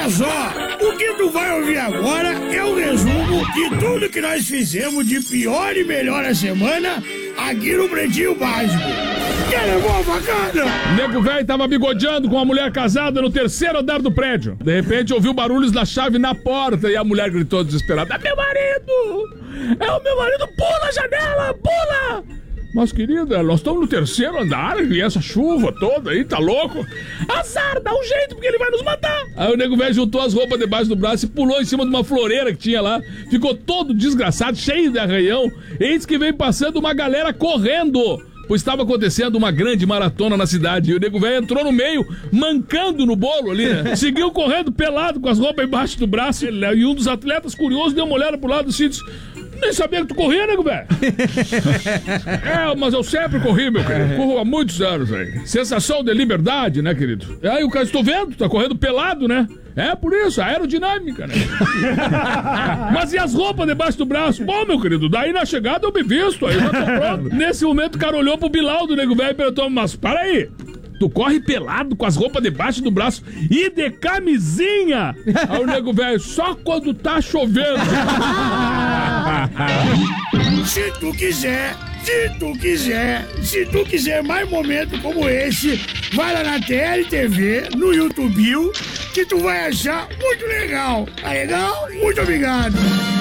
Olha só, o que tu vai ouvir agora é o resumo de tudo que nós fizemos de pior e melhor a semana aqui no Pretinho Básico. Quer levar a facada? O nego velho tava bigodeando com uma mulher casada no 3º andar do prédio. De repente ouviu barulhos da chave na porta e a mulher gritou desesperada: "É meu marido! É o meu marido! Pula a janela! Pula!" Mas, querida, nós estamos no 3º andar e essa chuva toda aí, tá louco? Azar, dá um jeito porque ele vai nos matar. Aí o nego velho juntou as roupas debaixo do braço e pulou em cima de uma floreira que tinha lá. Ficou todo desgraçado, cheio de arranhão. Eis que veio passando uma galera correndo, pois estava acontecendo uma grande maratona na cidade. E o nego velho entrou no meio, mancando no bolo ali, né? Seguiu correndo pelado com as roupas embaixo do braço. E um dos atletas curiosos deu uma olhada pro lado e disse: "Nem sabia que tu corria, nego velho." Mas eu sempre corri, meu querido. Corro há muitos anos, velho. Sensação de liberdade, né, querido? Aí o cara, estou vendo, tá correndo pelado, né? É por isso, aerodinâmica, né? Mas e as roupas debaixo do braço? Bom, meu querido, daí na chegada eu me visto, aí já tô pronto. Nesse momento o cara olhou pro Bilal do nego velho e perguntou: "Mas para aí, tu corre pelado com as roupas debaixo do braço e de camisinha?" Aí o nego velho: "Só quando tá chovendo." Se tu quiser mais momentos como esse, vai lá na TLTV, no YouTube, que tu vai achar muito legal. Tá legal? Muito obrigado.